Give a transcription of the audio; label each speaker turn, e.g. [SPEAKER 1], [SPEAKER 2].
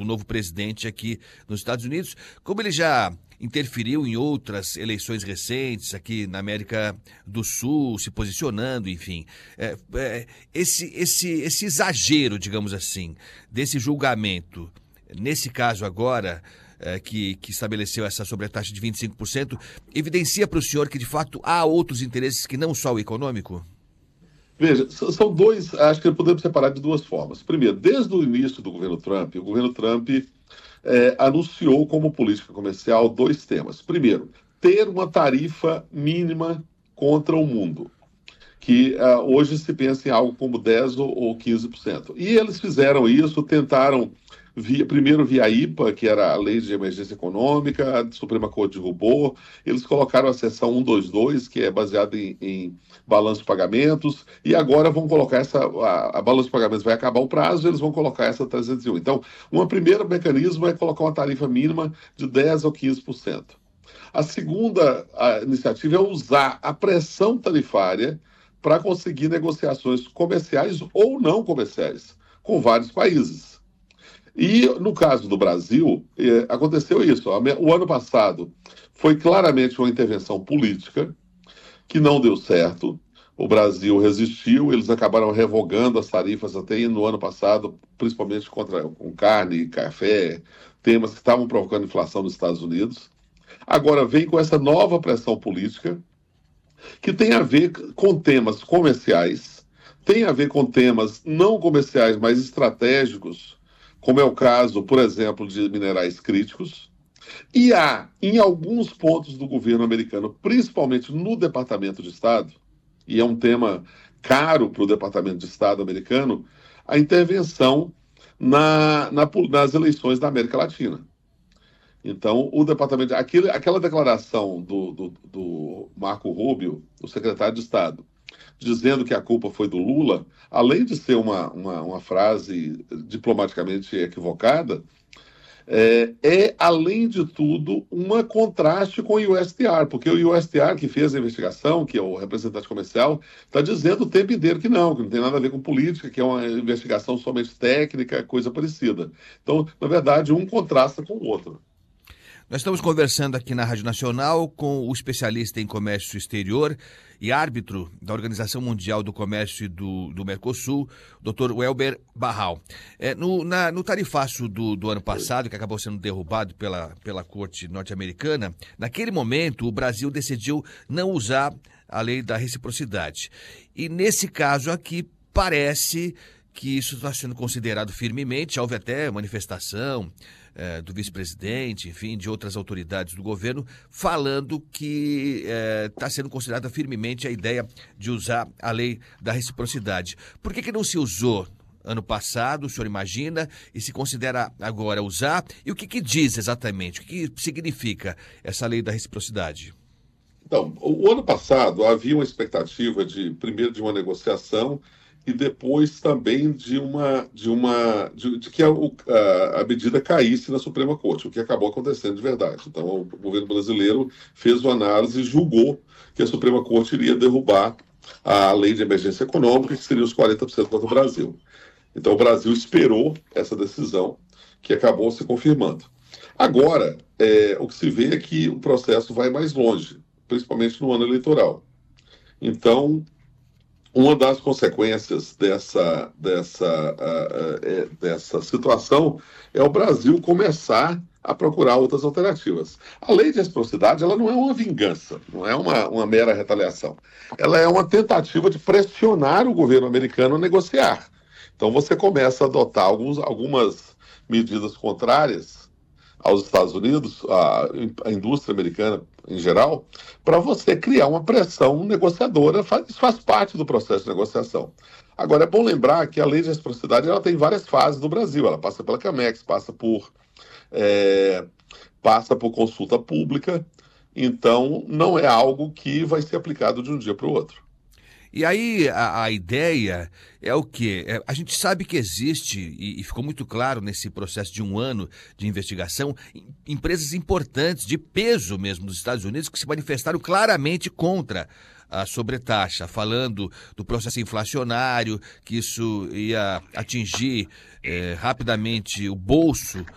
[SPEAKER 1] novo presidente aqui nos Estados Unidos, como ele já interferiu em outras eleições recentes aqui na América do Sul, se posicionando, enfim. Esse exagero, digamos assim, desse julgamento, nesse caso agora, que estabeleceu essa sobretaxa de 25%, evidencia para o senhor que, de fato, há outros interesses que não só o econômico?
[SPEAKER 2] Veja, são dois, acho que podemos separar de duas formas. Primeiro, desde o início do governo Trump, o governo Trump anunciou como política comercial dois temas. Primeiro, ter uma tarifa mínima contra o mundo, que hoje se pensa em algo como 10% ou 15%. E eles fizeram isso, tentaram, primeiro via IPA, que era a Lei de Emergência Econômica, a Suprema Corte derrubou, eles colocaram a seção 122, que é baseada em balanço de pagamentos, e agora vão colocar a balanço de pagamentos vai acabar o prazo, eles vão colocar essa 301. Então, um primeiro mecanismo é colocar uma tarifa mínima de 10% ou 15%. A segunda iniciativa é usar a pressão tarifária para conseguir negociações comerciais ou não comerciais com vários países. E no caso do Brasil, aconteceu isso. O ano passado foi claramente uma intervenção política que não deu certo. O Brasil resistiu, eles acabaram revogando as tarifas até no ano passado, principalmente com carne, café, temas que estavam provocando inflação nos Estados Unidos. Agora vem com essa nova pressão política, que tem a ver com temas comerciais, tem a ver com temas não comerciais, mas estratégicos, como é o caso, por exemplo, de minerais críticos. E há, em alguns pontos do governo americano, principalmente no Departamento de Estado, e é um tema caro para o Departamento de Estado americano, a intervenção nas eleições da América Latina. Então, o departamento, aquela declaração do Marco Rubio, o secretário de Estado, dizendo que a culpa foi do Lula, além de ser uma frase diplomaticamente equivocada, além de tudo, um contraste com o USTR, porque o USTR, que fez a investigação, que é o representante comercial, está dizendo o tempo inteiro que não tem nada a ver com política, que é uma investigação somente técnica, coisa parecida. Então, na verdade, um contrasta com o outro.
[SPEAKER 1] Nós estamos conversando aqui na Rádio Nacional com o especialista em comércio exterior e árbitro da Organização Mundial do Comércio e do Mercosul, Dr. Welber Barral. No tarifaço do ano passado, que acabou sendo derrubado pela Corte norte-americana, naquele momento o Brasil decidiu não usar a lei da reciprocidade. E nesse caso aqui parece que isso está sendo considerado firmemente, houve até manifestação do vice-presidente, enfim, de outras autoridades do governo, falando que está sendo considerada firmemente a ideia de usar a lei da reciprocidade. Por que não se usou ano passado, o senhor imagina, e se considera agora usar? E o que diz exatamente? O que significa essa lei da reciprocidade?
[SPEAKER 2] Então, o ano passado havia uma expectativa primeiro de uma negociação e depois também de que a medida caísse na Suprema Corte, o que acabou acontecendo de verdade. Então, o governo brasileiro fez uma análise e julgou que a Suprema Corte iria derrubar a lei de emergência econômica, que seria os 40% contra o Brasil. Então, o Brasil esperou essa decisão, que acabou se confirmando. Agora, o que se vê é que o processo vai mais longe, principalmente no ano eleitoral. Então, uma das consequências dessa situação é o Brasil começar a procurar outras alternativas. A lei de reciprocidade, ela não é uma vingança, não é uma mera retaliação. Ela é uma tentativa de pressionar o governo americano a negociar. Então você começa a adotar algumas medidas contrárias aos Estados Unidos, a indústria americana em geral, para você criar uma pressão negociadora. Isso faz parte do processo de negociação. Agora, é bom lembrar que a lei de reciprocidade ela tem várias fases no Brasil. Ela passa pela Camex, passa por consulta pública. Então, não é algo que vai ser aplicado de um dia para o outro.
[SPEAKER 1] E aí a ideia é o quê? A gente sabe que existe, e ficou muito claro nesse processo de um ano de investigação, empresas importantes, de peso mesmo dos Estados Unidos, que se manifestaram claramente contra a sobretaxa, falando do processo inflacionário, que isso ia atingir rapidamente o bolso